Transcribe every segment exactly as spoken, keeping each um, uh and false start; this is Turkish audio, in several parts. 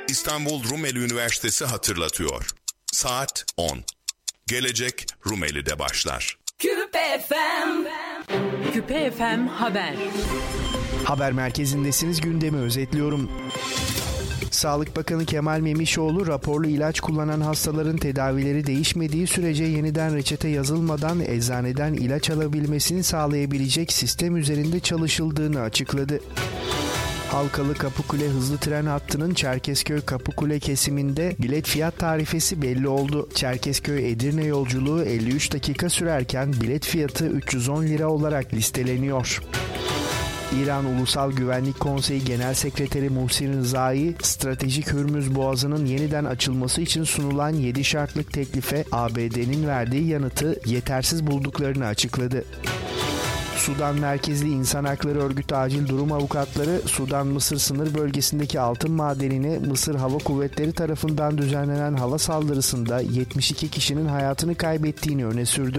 İstanbul Rumeli Üniversitesi hatırlatıyor. Saat on. Gelecek Rumeli'de başlar. Küpe F M. Küpe F M Haber. Haber merkezindesiniz, gündemi özetliyorum. Sağlık Bakanı Kemal Memişoğlu, raporlu ilaç kullanan hastaların tedavileri değişmediği sürece yeniden reçete yazılmadan eczaneden ilaç alabilmesini sağlayabilecek sistem üzerinde çalışıldığını açıkladı. Halkalı Kapıkule hızlı tren hattının Çerkezköy-Kapıkule kesiminde bilet fiyat tarifesi belli oldu. Çerkezköy-Edirne yolculuğu elli üç dakika sürerken bilet fiyatı üç yüz on lira olarak listeleniyor. İran Ulusal Güvenlik Konseyi Genel Sekreteri Muhsin Rızai, stratejik Hürmüz Boğazı'nın yeniden açılması için sunulan yedi şartlık teklife A B D'nin verdiği yanıtı yetersiz bulduklarını açıkladı. Sudan merkezli İnsan Hakları Örgütü Acil Durum Avukatları, Sudan-Mısır sınır bölgesindeki altın madenine Mısır Hava Kuvvetleri tarafından düzenlenen hava saldırısında yetmiş iki kişinin hayatını kaybettiğini öne sürdü.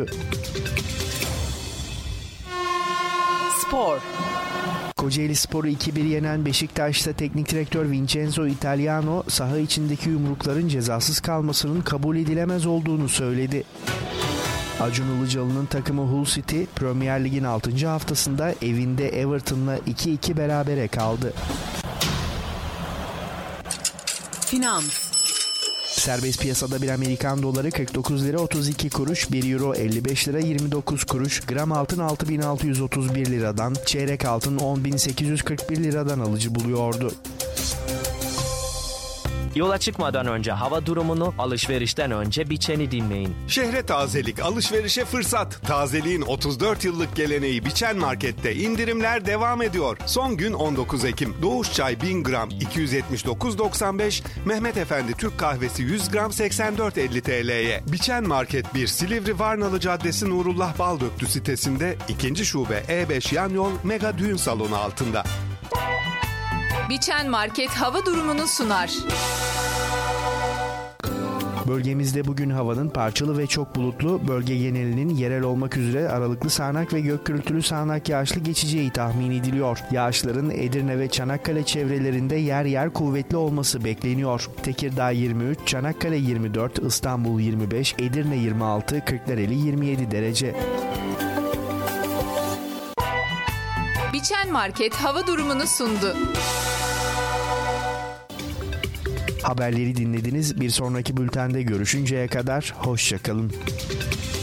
Spor. Kocaelispor'u iki bir yenen Beşiktaş'ta teknik direktör Vincenzo Italiano, saha içindeki yumrukların cezasız kalmasının kabul edilemez olduğunu söyledi. Acun Ilıcalı'nın takımı Hull City, Premier Lig'in altıncı haftasında evinde Everton'la iki iki berabere kaldı. Finans. Serbest piyasada bir Amerikan doları kırk dokuz lira otuz iki kuruş, bir euro elli beş lira yirmi dokuz kuruş, gram altın altı bin altı yüz otuz bir liradan, çeyrek altın on bin sekiz yüz kırk bir liradan alıcı buluyordu. Yola çıkmadan önce hava durumunu, alışverişten önce Biçen'i dinleyin. Şehre tazelik, alışverişe fırsat. Tazeliğin otuz dört yıllık geleneği Biçen Market'te indirimler devam ediyor. Son gün on dokuz Ekim. Doğuş çay bin gram iki yüz yetmiş dokuz doksan beş, Mehmet Efendi Türk kahvesi yüz gram seksen dört elli T L'ye. Biçen Market bir, Silivri Varnalı Caddesi Nurullah Baldöktü sitesinde, ikinci şube E beş yan yol Mega Düğün Salonu altında. Biçen Market hava durumunu sunar. Bölgemizde bugün havanın parçalı ve çok bulutlu, bölge genelinin yerel olmak üzere aralıklı sağanak ve gök gürültülü sağanak yağışlı geçeceği tahmin ediliyor. Yağışların Edirne ve Çanakkale çevrelerinde yer yer kuvvetli olması bekleniyor. Tekirdağ yirmi üç, Çanakkale yirmi dört, İstanbul yirmi beş, Edirne yirmi altı, Kırklareli yirmi yedi derece. Biçen Market hava durumunu sundu. Haberleri dinlediniz. Bir sonraki bültende görüşünceye kadar hoşça kalın.